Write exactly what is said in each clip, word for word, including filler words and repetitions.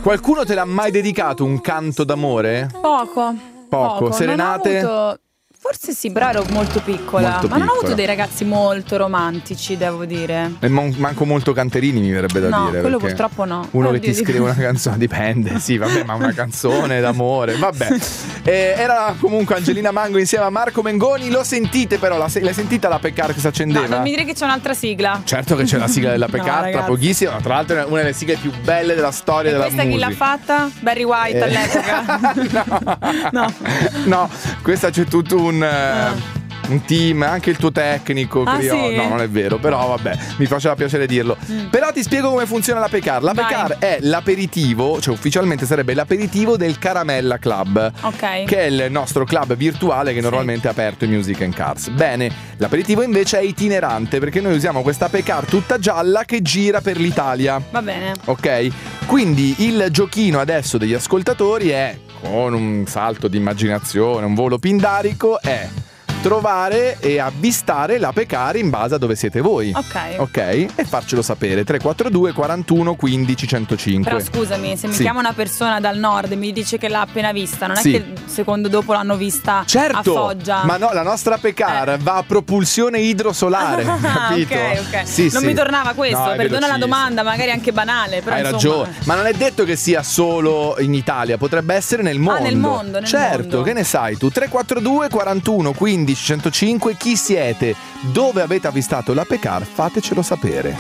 Qualcuno te l'ha mai dedicato un canto d'amore? Poco. Poco. Poco. Serenate? Non ho avuto... Forse sì, però ero molto piccola. Molto ma non ho avuto piccola. dei ragazzi molto romantici, devo dire. E mon- manco molto canterini, mi verrebbe da No, dire. quello perché purtroppo no. Uno che Oddio, ti scrive dico- una canzone, dipende, sì, vabbè, ma una canzone d'amore, vabbè. Eh, era comunque Angelina Mango insieme a Marco Mengoni. Lo sentite però? La se- l'hai sentita la Peccar che si No, accendeva? non mi dire che c'è un'altra sigla. Certo che c'è la sigla della No, Peccar, tra ragazzi. pochissimo. Tra l'altro è una delle sigle più belle della storia E della questa chi musica. l'ha fatta? Barry White Eh. all'epoca. no. No. No, questa c'è tutto un eh, un team, anche il tuo tecnico. Ah, credo. sì? No, non è vero, però vabbè, mi faceva piacere dirlo. Mm. Però ti spiego come funziona la Peccar. La Vai. Peccar è l'aperitivo, cioè ufficialmente sarebbe l'aperitivo del Caramella Club. Ok. Che è il nostro club virtuale che normalmente è aperto in Music and Cars. Bene, l'aperitivo invece è itinerante, perché noi usiamo questa Peccar tutta gialla che gira per l'Italia. Va bene. Ok? Quindi il giochino adesso degli ascoltatori è, con un salto di immaginazione, un volo pindarico, è trovare e avvistare la Peccar in base a dove siete voi. Ok. Ok? E farcelo sapere. tre quattro due quarantuno quindici centocinque. Però scusami, se mi Sì. chiama una persona dal nord e mi dice che l'ha appena vista, non è Sì. che il secondo dopo l'hanno vista Certo, a Foggia. ma no, la nostra Peccar Eh. va a propulsione idrosolare, Ah, capito? ok, ok. Sì, non sì. mi tornava questo, No, è perdona la velocissimo. domanda, magari anche banale, però Hai insomma. ragione, ma non è detto che sia solo in Italia, potrebbe essere nel mondo. Ah, nel mondo, nel certo, mondo. che ne sai tu? tre quattro due quarantuno quindici centocinque. Chi siete? Dove avete avvistato la Peccar? Fatecelo sapere.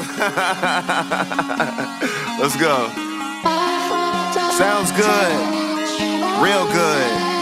Let's go. Sounds good. Real good.